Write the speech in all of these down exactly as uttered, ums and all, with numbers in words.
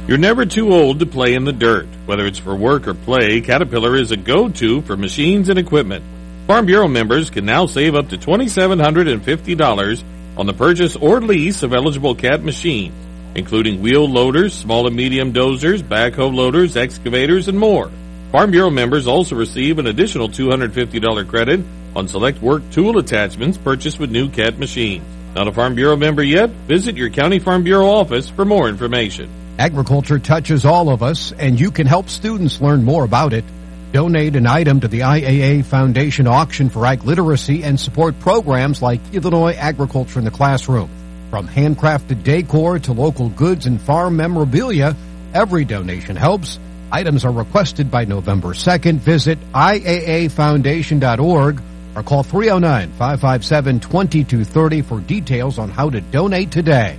You're never too old to play in the dirt. Whether it's for work or play, Caterpillar is a go-to for machines and equipment. Farm Bureau members can now save up to two thousand seven hundred fifty dollars on the purchase or lease of eligible Cat machines, including wheel loaders, small and medium dozers, backhoe loaders, excavators, and more. Farm Bureau members also receive an additional two hundred fifty dollars credit on select work tool attachments purchased with new Cat machines. Not a Farm Bureau member yet? Visit your County Farm Bureau office for more information. Agriculture touches all of us, and you can help students learn more about it. Donate an item to the I A A Foundation auction for ag literacy and support programs like Illinois Agriculture in the Classroom. From handcrafted decor to local goods and farm memorabilia, every donation helps. Items are requested by November second. Visit I A A foundation dot org or call three oh nine, five five seven, two two three oh for details on how to donate today.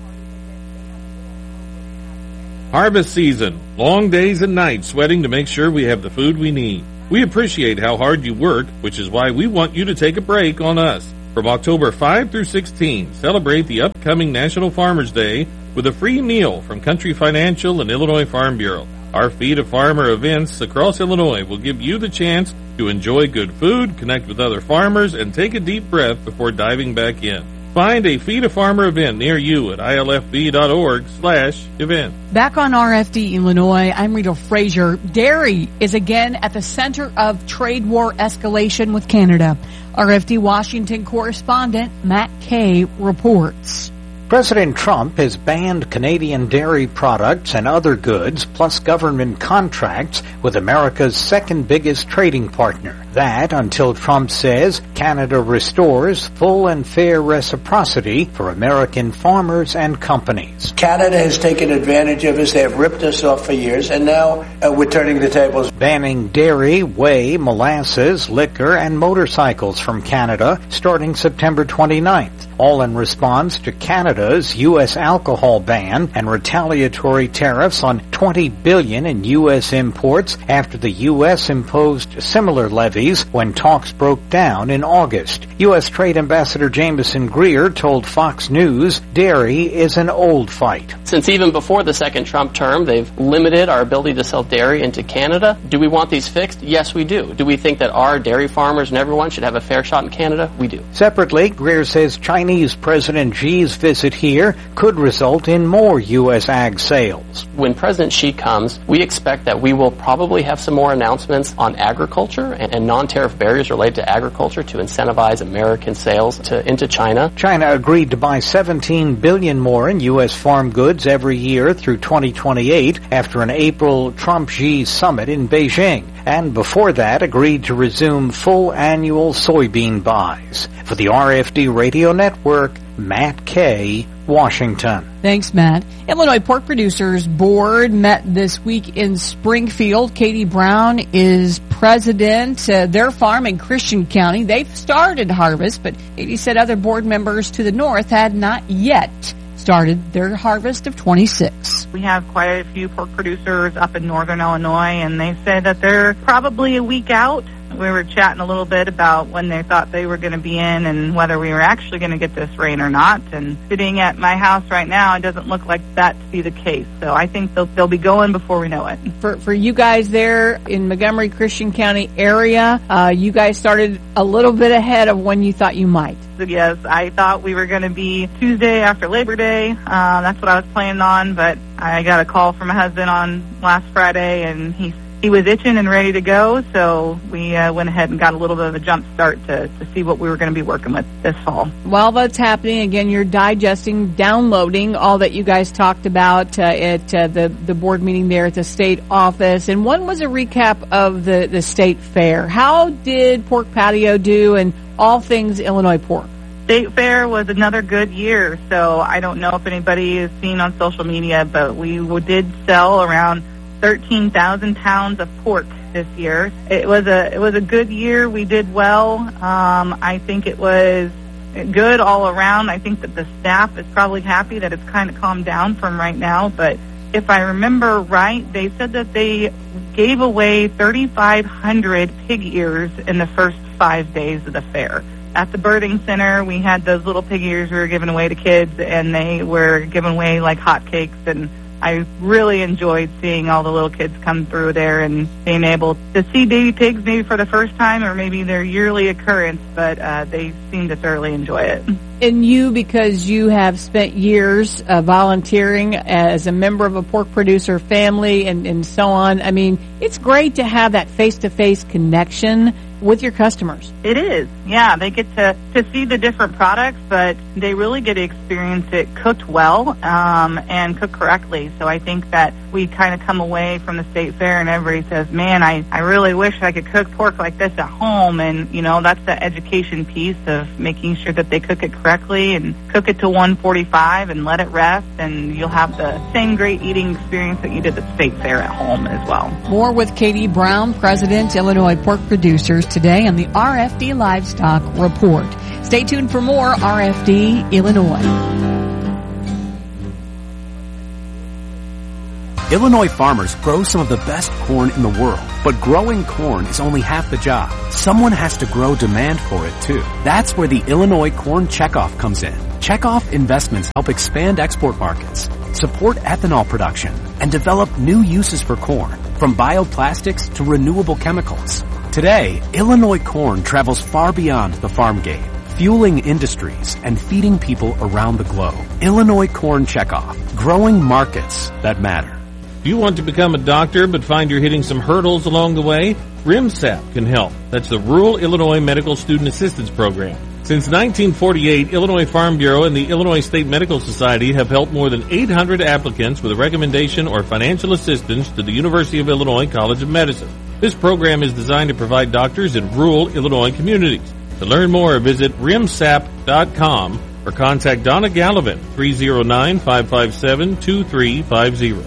Harvest season. Long days and nights sweating to make sure we have the food we need. We appreciate how hard you work, which is why we want you to take a break on us. From October fifth through sixteenth, celebrate the upcoming National Farmers Day with a free meal from Country Financial and Illinois Farm Bureau. Our Feed a Farmer events across Illinois will give you the chance to enjoy good food, connect with other farmers, and take a deep breath before diving back in. Find a Feed a Farmer event near you at I L F B dot org slash event. Back on R F D Illinois, I'm Rita Frazier. Dairy is again at the center of trade war escalation with Canada. R F D Washington correspondent Matt Kay reports. President Trump has banned Canadian dairy products and other goods, plus government contracts with America's second biggest trading partner. That until Trump says Canada restores full and fair reciprocity for American farmers and companies. Canada has taken advantage of us. They have ripped us off for years, and now uh, we're turning the tables. Banning dairy, whey, molasses, liquor, and motorcycles from Canada starting September twenty-ninth, all in response to Canada's U S alcohol ban and retaliatory tariffs on twenty billion dollars in U S imports after the U S imposed similar levies when talks broke down in August. U S Trade Ambassador Jameson Greer told Fox News dairy is an old fight. Since even before the second Trump term, they've limited our ability to sell dairy into Canada. Do we want these fixed? Yes, we do. Do we think that our dairy farmers and everyone should have a fair shot in Canada? We do. Separately, Greer says Chinese President Xi's visit here could result in more U S ag sales. When President Xi comes, we expect that we will probably have some more announcements on agriculture and, and non-tariff barriers related to agriculture to incentivize American sales to into China. China agreed to buy seventeen billion dollars more in U S farm goods every year through twenty twenty-eight after an April Trump-Xi summit in Beijing, and before that agreed to resume full annual soybean buys. For the R F D Radio Network, Matt Kay, Washington. Thanks, Matt. Illinois Pork Producers Board met this week in Springfield. Katie Brown is president. Uh, their farm in Christian County, they've started harvest, but Katie said other board members to the north had not yet started their harvest of twenty-six. We have quite a few pork producers up in northern Illinois, and they say that they're probably a week out. We were chatting a little bit about when they thought they were going to be in and whether we were actually going to get this rain or not. And sitting at my house right now, it doesn't look like that to be the case. So I think they'll, they'll be going before we know it. For for you guys there in Montgomery, Christian County area, uh, you guys started a little bit ahead of when you thought you might. Yes, I thought we were going to be Tuesday after Labor Day. Uh, that's what I was planning on, but I got a call from my husband on last Friday, and he He was itching and ready to go, so we uh, went ahead and got a little bit of a jump start to, to see what we were going to be working with this fall. While that's happening, again, you're digesting, downloading all that you guys talked about uh, at uh, the, the board meeting there at the state office. And one was a recap of the, the state fair. How did Pork Patio do and all things Illinois pork? State Fair was another good year, so I don't know if anybody has seen on social media, but we did sell around thirteen thousand pounds of pork this year. It was a it was a good year. We did well. Um, I think it was good all around. I think that the staff is probably happy that it's kind of calmed down from right now. But if I remember right, they said that they gave away thirty-five hundred pig ears in the first five days of the fair. At the birding center, we had those little pig ears we were giving away to kids, and they were given away like hotcakes. And I really enjoyed seeing all the little kids come through there and being able to see baby pigs maybe for the first time or maybe their yearly occurrence, but uh, they seem to thoroughly enjoy it. And you, because you have spent years uh, volunteering as a member of a pork producer family and, and so on, I mean, it's great to have that face-to-face connection with your customers. It is, yeah. They get to, to see the different products, but they really get to experience it cooked well um, and cooked correctly. So I think that we kind of come away from the state fair and everybody says, man, I, I really wish I could cook pork like this at home. And, you know, that's the education piece of making sure that they cook it correctly and cook it to one forty-five and let it rest, and you'll have the same great eating experience that you did at the state fair at home as well. More with Katie Brown, President, Illinois Pork Producers, today on the R F D Livestock Report. Stay tuned for more R F D Illinois. Illinois farmers grow some of the best corn in the world, but growing corn is only half the job. Someone has to grow demand for it too. That's where the Illinois Corn Checkoff comes in. Checkoff investments help expand export markets, support ethanol production, and develop new uses for corn, from bioplastics to renewable chemicals. Today, Illinois corn travels far beyond the farm gate, fueling industries and feeding people around the globe. Illinois Corn Checkoff, growing markets that matter. Do you want to become a doctor but find you're hitting some hurdles along the way? RIMSAP can help. That's the Rural Illinois Medical Student Assistance Program. Since nineteen forty-eight, Illinois Farm Bureau and the Illinois State Medical Society have helped more than eight hundred applicants with a recommendation or financial assistance to the University of Illinois College of Medicine. This program is designed to provide doctors in rural Illinois communities. To learn more, visit rimsap dot com or contact Donna Gallivan, three oh nine, five five seven, two three five zero.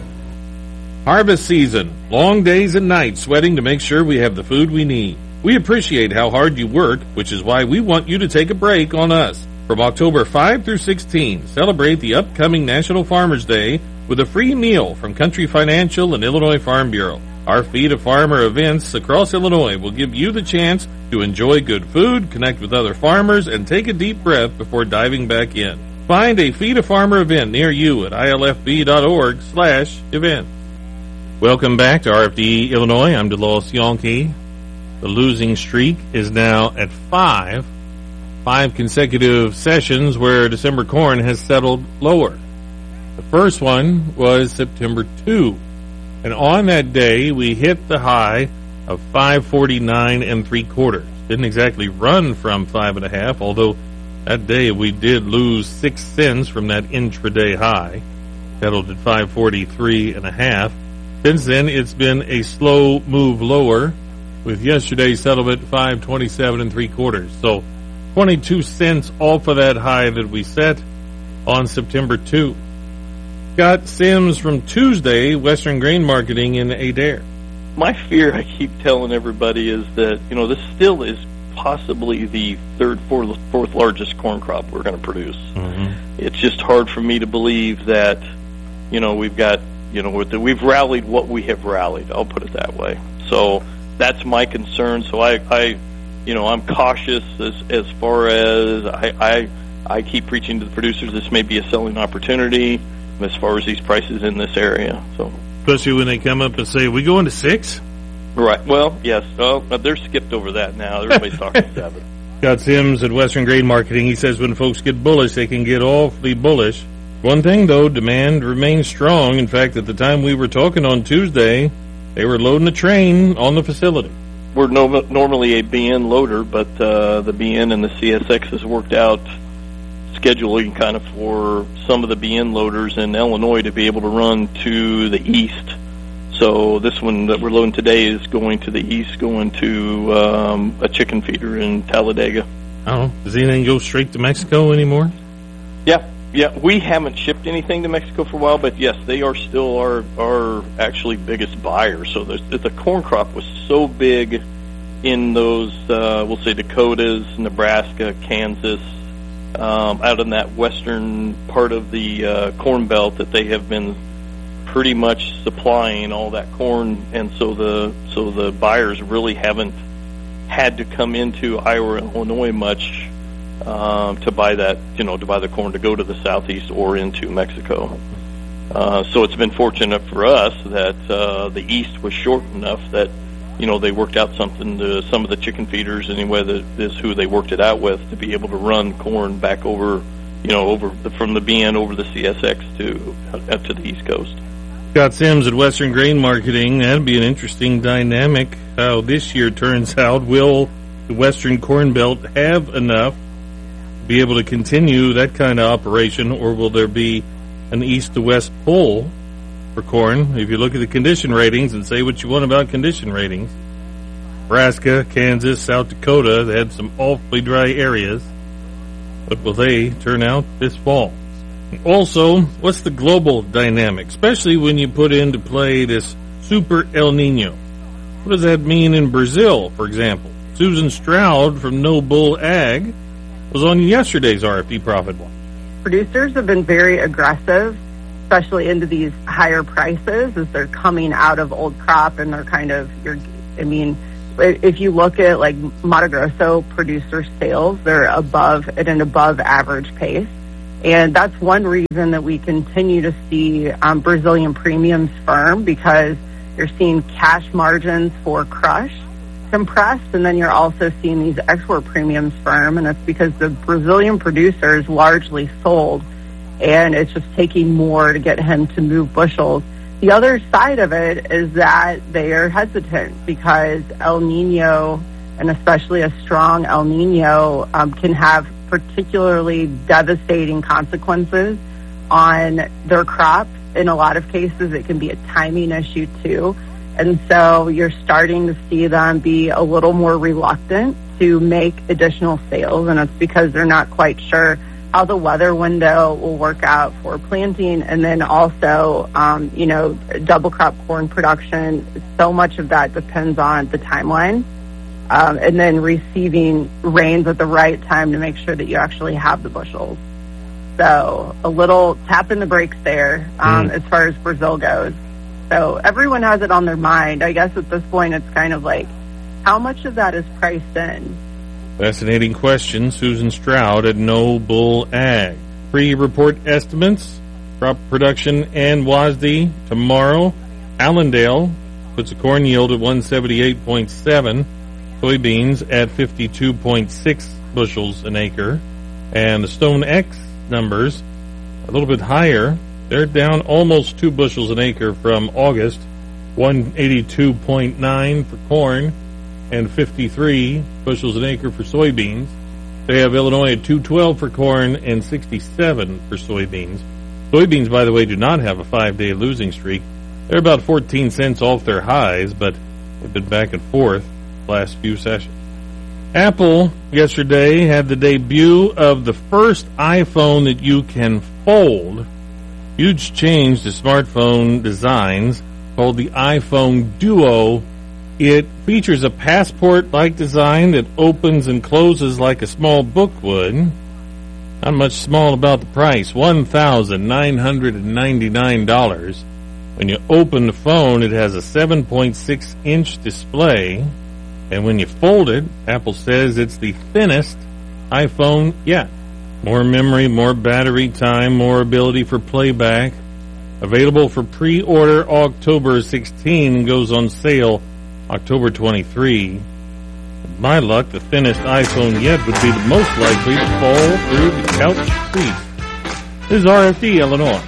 Harvest season. Long days and nights sweating to make sure we have the food we need. We appreciate how hard you work, which is why we want you to take a break on us. From October fifth through sixteenth, celebrate the upcoming National Farmers Day with a free meal from Country Financial and Illinois Farm Bureau. Our Feed a Farmer events across Illinois will give you the chance to enjoy good food, connect with other farmers, and take a deep breath before diving back in. Find a Feed a Farmer event near you at I L F B dot org slash event. Welcome back to R F D Illinois. I'm DeLois Yonke. The losing streak is now at five. Five consecutive sessions where December corn has settled lower. The first one was September second. And on that day, we hit the high of five forty-nine and three quarters. Didn't exactly run from five and a half, although that day we did lose six cents from that intraday high. Settled at five forty-three and a half. Since then, it's been a slow move lower, with yesterday's settlement five twenty-seven and three quarters. So twenty-two cents off of that high that we set on September second. Scott Sims from Tuesday, Western Grain Marketing in Adair. My fear, I keep telling everybody, is that, you know, this still is possibly the third, fourth, fourth largest corn crop we're going to produce. Mm-hmm. It's just hard for me to believe that, you know, we've got, you know, we've rallied what we have rallied. I'll put it that way. So that's my concern. So I, I you know, I'm cautious as as far as I, I, I keep preaching to the producers this may be a selling opportunity as far as these prices in this area. So, especially when they come up and say, "We going to six?" Right. Well, yes. Oh, but they're skipped over that now. Everybody's talking seven. Scott Sims at Western Grain Marketing. He says when folks get bullish, they can get awfully bullish. One thing though, demand remains strong. In fact, at the time we were talking on Tuesday, they were loading a train on the facility. We're no, normally a B N loader, but uh, the B N and the C S X has worked out scheduling kind of for some of the B N loaders in Illinois to be able to run to the east. So this one that we're loading today is going to the east, going to um, a chicken feeder in Talladega. Oh, does anything go straight to Mexico anymore? Yeah, yeah. We haven't shipped anything to Mexico for a while, but yes, they are still our our actually biggest buyer. So the, the corn crop was so big in those, uh, we'll say Dakotas, Nebraska, Kansas, Um, out in that western part of the uh, corn belt, that they have been pretty much supplying all that corn, and so the so the buyers really haven't had to come into Iowa and Illinois much um, to buy that, you know, to buy the corn to go to the southeast or into Mexico. Uh, so it's been fortunate for us that uh, the East was short enough that, you know, they worked out something to some of the chicken feeders anyway, that is who they worked it out with, to be able to run corn back over, you know, over the, from the B N over the C S X to up to the East Coast. Scott Sims at Western Grain Marketing. That'd be an interesting dynamic. How this year turns out. Will the Western Corn Belt have enough to be able to continue that kind of operation, or will there be an east to west pull for corn? If you look at the condition ratings, and say what you want about condition ratings, Nebraska, Kansas, South Dakota, they had some awfully dry areas. What will they turn out this fall? Also, what's the global dynamic, especially when you put into play this super El Nino? What does that mean in Brazil, for example? Susan Stroud from No Bull Ag was on yesterday's R F D Profit Watch. Producers have been very aggressive, especially into these higher prices as they're coming out of old crop, and they're kind of, you're, I mean, if you look at like Mato Grosso producer sales, they're above, at an above average pace. And that's one reason that we continue to see um, Brazilian premiums firm, because you're seeing cash margins for crush compressed, and then you're also seeing these export premiums firm, and that's because the Brazilian producers largely sold, and it's just taking more to get him to move bushels. The other side of it is that they are hesitant because El Nino, and especially a strong El Nino, um, can have particularly devastating consequences on their crops. In a lot of cases, it can be a timing issue too. And so you're starting to see them be a little more reluctant to make additional sales, and it's because they're not quite sure how the weather window will work out for planting. And then also, um, you know, double crop corn production, so much of that depends on the timeline. Um, and then receiving rains at the right time to make sure that you actually have the bushels. So a little tap in the brakes there um, mm. as far as Brazil goes. So everyone has it on their mind. I guess at this point it's kind of like, how much of that is priced in? Fascinating question. Susan Stroud at No Bull Ag. Pre-report estimates, crop production and W A S D tomorrow. Allendale puts a corn yield at one seventy-eight point seven. Soybeans at fifty-two point six bushels an acre. And the Stone X numbers, a little bit higher. They're down almost two bushels an acre from August. one eighty-two point nine for corn and fifty-three bushels an acre for soybeans. They have Illinois at two twelve for corn and sixty-seven for soybeans. Soybeans, by the way, do not have a five-day losing streak. They're about fourteen cents off their highs, but they've been back and forth last few sessions. Apple yesterday had the debut of the first iPhone that you can fold. Huge change to smartphone designs called the iPhone Duo. It features a passport-like design that opens and closes like a small book would. Not much small about the price, one thousand nine hundred ninety-nine dollars. When you open the phone, it has a seven point six inch display. And when you fold it, Apple says it's the thinnest iPhone yet. More memory, more battery time, more ability for playback. Available for pre-order October sixteenth and goes on sale October twenty-third. With my luck, the thinnest iPhone yet would be the most likely to fall through the couch crease. This is R F D Illinois.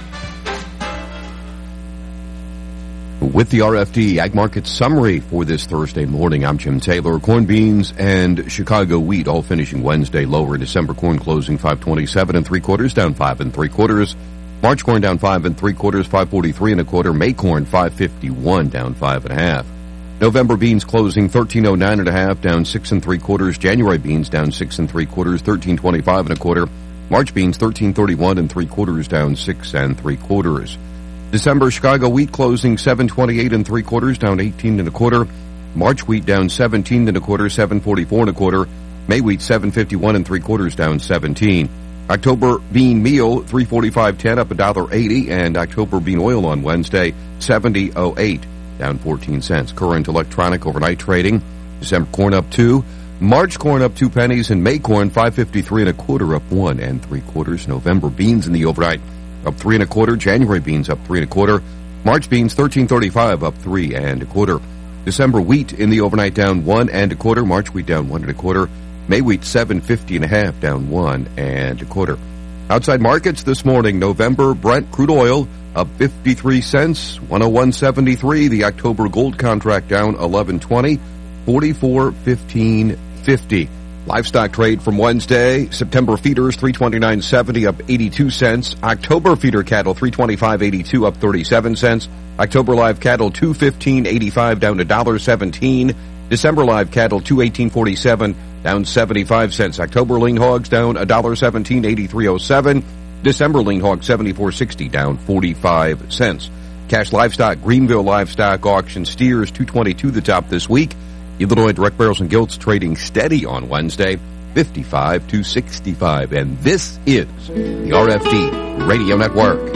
With the R F D Ag Market Summary for this Thursday morning, I'm Jim Taylor. Corn, beans, and Chicago wheat all finishing Wednesday lower. December corn closing five twenty-seven and three quarters, down five and three quarters. March corn down five and three quarters, five forty-three and a quarter. May corn five fifty-one, down five and a half. November beans closing thirteen oh nine and a half, down six and three quarters. January beans down six and three quarters, thirteen twenty-five and a quarter. March beans thirteen thirty-one and three quarters, down six and three quarters. December Chicago wheat closing seven twenty-eight and three quarters, down eighteen and a quarter. March wheat down seventeen and a quarter, seven forty-four and a quarter. May wheat seven fifty-one and three quarters, down seventeen. October bean meal three forty-five ten, up a dollar eighty, and October bean oil on Wednesday seventy oh eight, down fourteen cents. Current electronic overnight trading. December corn up two, March corn up two pennies, and May corn five fifty-three and a quarter, up one and three quarters. November beans in the overnight up three and a quarter. January beans up three and a quarter. March beans thirteen thirty-five, up three and a quarter. December wheat in the overnight down one and a quarter. March wheat down one and a quarter. May wheat seven fifty and a half, down one and a quarter. Outside markets this morning, November Brent crude oil up fifty-three cents, one oh one seventy-three. The October gold contract down eleven twenty, forty-four fifteen fifty. Livestock trade from Wednesday, September feeders three twenty-nine seventy, up eighty-two cents. October feeder cattle three twenty-five eighty-two, up thirty-seven cents. October live cattle two fifteen eighty-five, down one dollar seventeen. December live cattle two eighteen forty-seven, down seventy-five cents. October lean hogs down one dollar seventeen, eighty-three oh seven. December lean hog seventy-four sixty, down forty-five cents. Cash livestock, Greenville livestock auction steers two twenty-two the top this week. Illinois direct barrels and gilts trading steady on Wednesday, fifty-five to sixty-five. And this is the R F D Radio Network.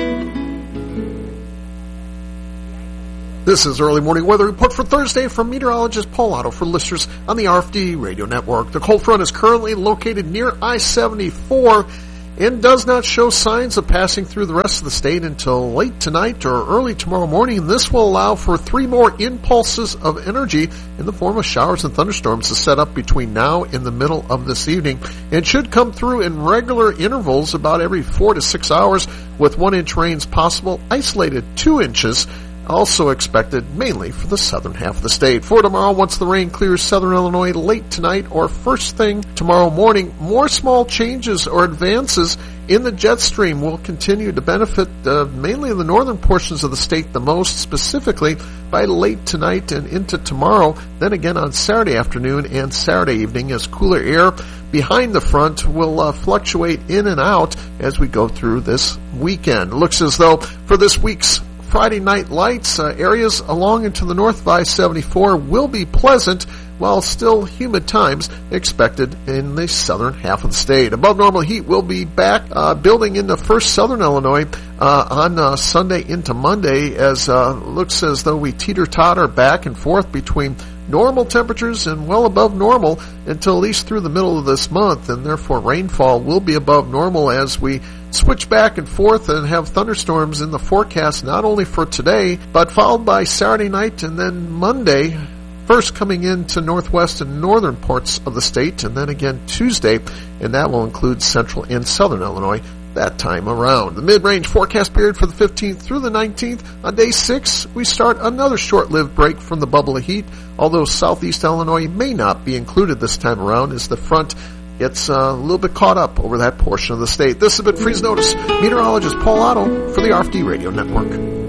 This is Early Morning Weather Report for Thursday from meteorologist Paul Otto for listeners on the R F D Radio Network. The cold front is currently located near I seventy-four and does not show signs of passing through the rest of the state until late tonight or early tomorrow morning. This will allow for three more impulses of energy in the form of showers and thunderstorms to set up between now and the middle of this evening, and should come through in regular intervals about every four to six hours, with one-inch rains possible, isolated two inches also expected mainly for the southern half of the state. For tomorrow, once the rain clears southern Illinois late tonight or first thing tomorrow morning, more small changes or advances in the jet stream will continue to benefit uh, mainly the northern portions of the state the most, specifically by late tonight and into tomorrow, then again on Saturday afternoon and Saturday evening, as cooler air behind the front will uh, fluctuate in and out as we go through this weekend. It looks as though for this week's Friday night lights, uh, areas along into the north of I seventy-four will be pleasant, while still humid times expected in the southern half of the state. Above normal heat will be back uh, building into first southern Illinois uh, on uh, Sunday into Monday, as uh, looks as though we teeter-totter back and forth between normal temperatures and well above normal until at least through the middle of this month, and therefore rainfall will be above normal as we switch back and forth and have thunderstorms in the forecast not only for today, but followed by Saturday night and then Monday, first coming into northwest and northern parts of the state, and then again Tuesday, and that will include central and southern Illinois that time around. The mid-range forecast period for the fifteenth through the nineteenth. On day six, we start another short-lived break from the bubble of heat, although southeast Illinois may not be included this time around as the front gets uh, a little bit caught up over that portion of the state. This has been Freeze Notice. Meteorologist Paul Otto for the R F D Radio Network.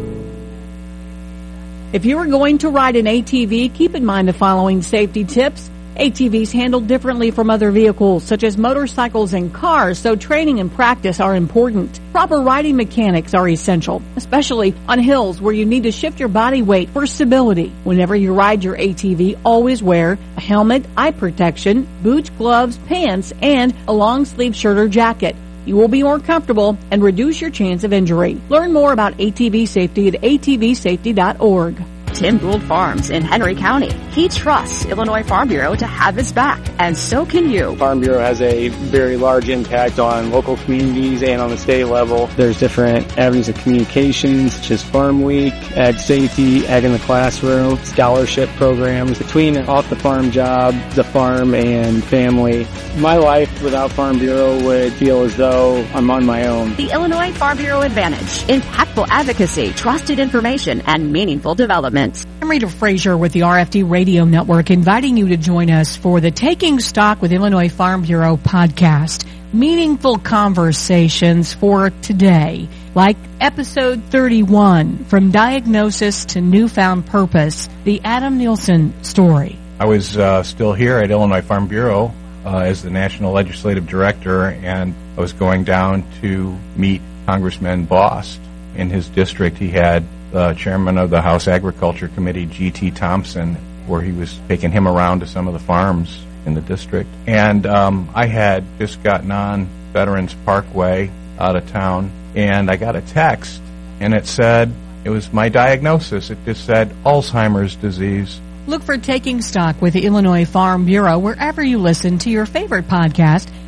If you are going to ride an A T V, keep in mind the following safety tips. A T Vs handled differently from other vehicles, such as motorcycles and cars, so training and practice are important. Proper riding mechanics are essential, especially on hills where you need to shift your body weight for stability. Whenever you ride your A T V, always wear a helmet, eye protection, boots, gloves, pants, and a long-sleeve shirt or jacket. You will be more comfortable and reduce your chance of injury. Learn more about A T V safety at A T V safety dot org. Tim Gould Farms in Henry County. He trusts Illinois Farm Bureau to have his back, and so can you. Farm Bureau has a very large impact on local communities and on the state level. There's different avenues of communications, such as Farm Week, Ag Safety, Ag in the Classroom, scholarship programs. Between off-the-farm job, the farm, and family, my life without Farm Bureau would feel as though I'm on my own. The Illinois Farm Bureau Advantage. Impactful advocacy, trusted information, and meaningful development. I'm Rita Frazier with the R F D Radio Network, inviting you to join us for the Taking Stock with Illinois Farm Bureau podcast. Meaningful conversations for today, like episode thirty-one, From Diagnosis to Newfound Purpose, the Adam Nielsen story. I was uh, still here at Illinois Farm Bureau uh, as the National Legislative Director, and I was going down to meet Congressman Bost. In his district, he had the chairman of the House Agriculture Committee, G T Thompson, where he was taking him around to some of the farms in the district. And um, I had just gotten on Veterans Parkway out of town, and I got a text, and it said, it was my diagnosis. It just said Alzheimer's disease. Look for Taking Stock with the Illinois Farm Bureau wherever you listen to your favorite podcast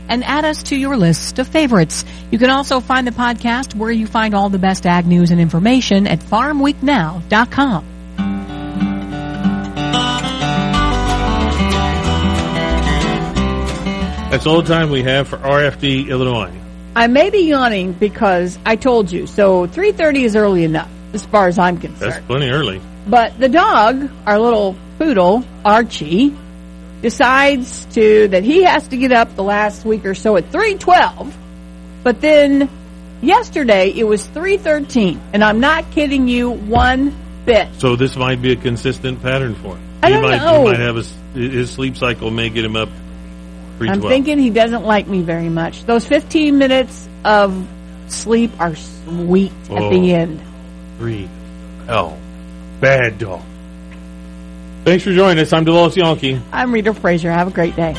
and add us to your list of favorites. You can also find the podcast where you find all the best ag news and information at farm week now dot com. That's all the time we have for R F D Illinois. I may be yawning because I told you. So three thirty is early enough as far as I'm concerned. That's plenty early. But the dog, our little poodle, Archie, decides to that he has to get up the last week or so at three twelve. But then yesterday it was three thirteen. And I'm not kidding you one bit. So this might be a consistent pattern for him. I he don't might, know. He might have a, his sleep cycle may get him up three twelve. I'm thinking he doesn't like me very much. Those fifteen minutes of sleep are sweet oh, at the end. Three. Hell. Bad dog. Thanks for joining us. I'm DeLois Yonke. I'm Rita Frazier. Have a great day.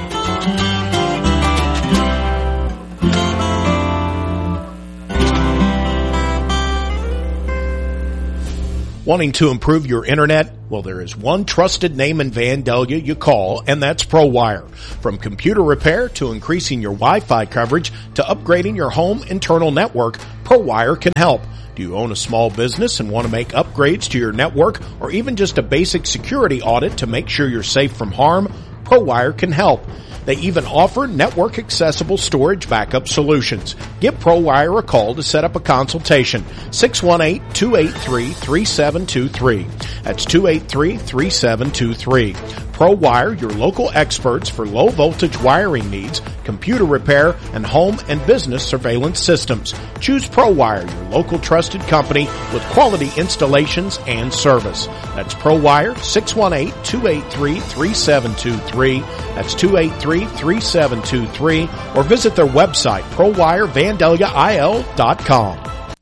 Wanting to improve your internet? Well, there is one trusted name in Vandalia you call, and that's ProWire. From computer repair to increasing your Wi-Fi coverage to upgrading your home internal network, ProWire can help. Do you own a small business and want to make upgrades to your network or even just a basic security audit to make sure you're safe from harm? ProWire can help. They even offer network-accessible storage backup solutions. Give ProWire a call to set up a consultation. six one eight, two eight three, three seven two three. That's two eight three, three seven two three. ProWire, your local experts for low-voltage wiring needs, computer repair, and home and business surveillance systems. Choose ProWire, your local trusted company with quality installations and service. That's ProWire, six one eight, two eight three, three seven two three. That's two eight three, three seven two three. Or visit their website, pro wire vandalia I L dot com.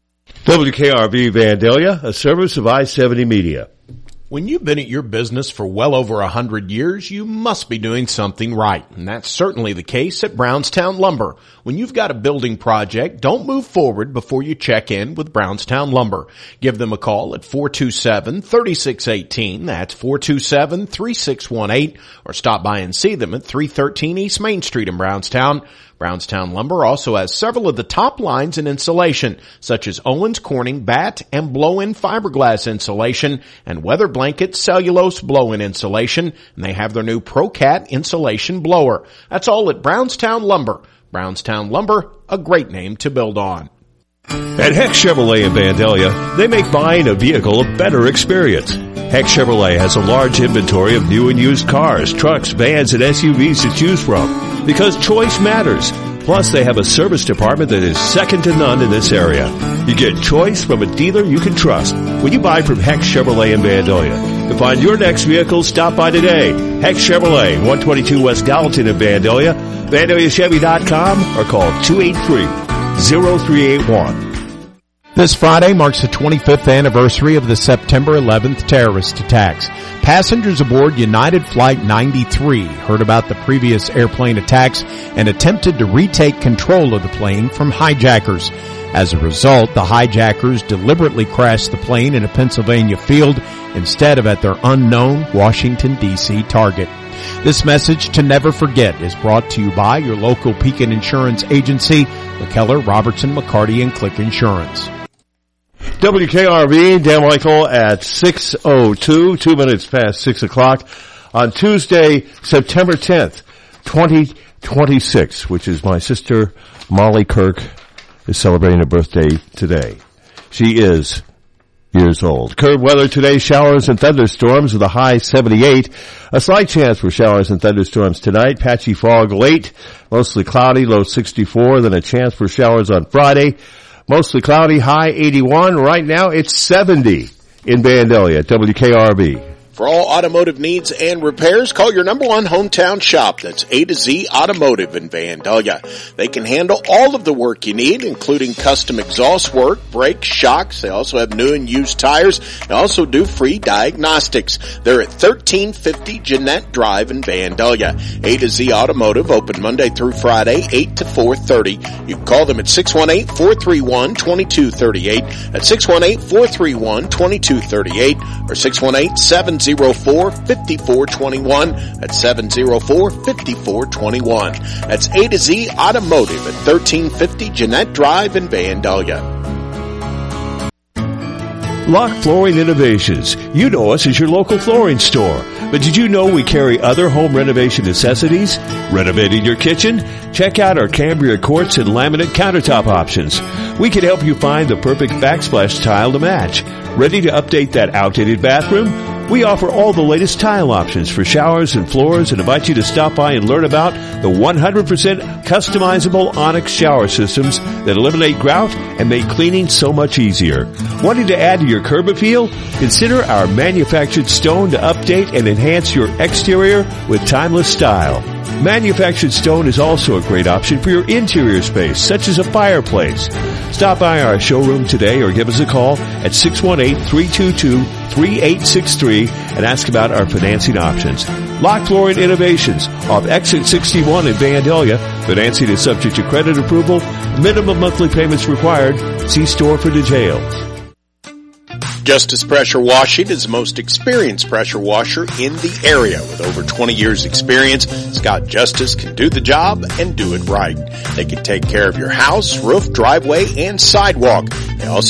W K R V Vandalia, a service of I seventy Media. When you've been at your business for well over a hundred years, you must be doing something right. And that's certainly the case at Brownstown Lumber. When you've got a building project, don't move forward before you check in with Brownstown Lumber. Give them a call at four two seven, three six one eight. That's four two seven, three six one eight. Or stop by and see them at three thirteen East Main Street in Brownstown. Brownstown Lumber also has several of the top lines in insulation, such as Owens Corning batt and blow-in fiberglass insulation and weather blanket cellulose blow-in insulation, and they have their new ProCat insulation blower. That's all at Brownstown Lumber. Brownstown Lumber, a great name to build on. At Heck Chevrolet in Vandalia, they make buying a vehicle a better experience. Heck Chevrolet has a large inventory of new and used cars, trucks, vans, and S U Vs to choose from because choice matters. Plus, they have a service department that is second to none in this area. You get choice from a dealer you can trust when you buy from Heck Chevrolet in Vandalia. To find your next vehicle, stop by today. Heck Chevrolet, one twenty-two West Gallatin in Vandalia, vandalia chevy dot com, or call two eight three, zero three eight one. This Friday marks the twenty-fifth anniversary of the September eleventh terrorist attacks. Passengers aboard United Flight ninety-three heard about the previous airplane attacks and attempted to retake control of the plane from hijackers. As a result, the hijackers deliberately crashed the plane in a Pennsylvania field instead of at their unknown Washington, D C target. This message to never forget is brought to you by your local Pekin Insurance Agency, McKellar, Robertson, McCarty, and Click Insurance. W K R V, Dan Michael at six oh two, two minutes past six o'clock on Tuesday, September tenth, twenty twenty-six, which is my sister Molly Kirk is celebrating her birthday today. She is years old. Current weather today, showers and thunderstorms with a high seventy-eight. A slight chance for showers and thunderstorms tonight. Patchy fog late, mostly cloudy, low sixty-four, then a chance for showers on Friday. Mostly cloudy, high eighty-one. Right now it's seventy in Vandalia at W K R V. For all automotive needs and repairs, call your number one hometown shop. That's A to Z Automotive in Vandalia. They can handle all of the work you need, including custom exhaust work, brakes, shocks. They also have new and used tires. They also do free diagnostics. They're at thirteen fifty Jeanette Drive in Vandalia. A to Z Automotive, open Monday through Friday, eight to four thirty. You can call them at six one eight, four three one, two two three eight. That's six one eight, four three one, two two three eight or six one eight, seven oh four, five four two one. That's seven oh four, five four two one. That's A to Z Automotive at thirteen fifty Jeanette Drive in Vandalia. Lock Flooring Innovations. You know us as your local flooring store. But did you know we carry other home renovation necessities? Renovating your kitchen? Check out our Cambria quartz and laminate countertop options. We can help you find the perfect backsplash tile to match. Ready to update that outdated bathroom? We offer all the latest tile options for showers and floors and invite you to stop by and learn about the one hundred percent customizable Onyx shower systems that eliminate grout and make cleaning so much easier. Wanting to add to your curb appeal? Consider our manufactured stone to update and enhance your exterior with timeless style. Manufactured stone is also a great option for your interior space, such as a fireplace. Stop by our showroom today or give us a call at six one eight, three two two, three eight six three and ask about our financing options. Lock Flooring Innovations off Exit sixty-one in Vandalia. Financing is subject to credit approval. Minimum monthly payments required. See store for details. Justice Pressure Washing is the most experienced pressure washer in the area. With over twenty years experience, Scott Justice can do the job and do it right. They can take care of your house, roof, driveway, and sidewalk. They also